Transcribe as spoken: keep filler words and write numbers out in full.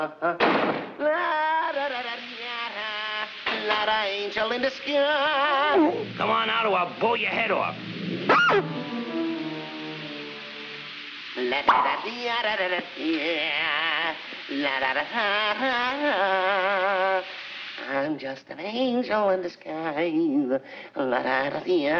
Not an angel in the sky. Come on out or I'll blow your head off. La da da da da da da la da da da. I'm just an angel in the sky. La da da da.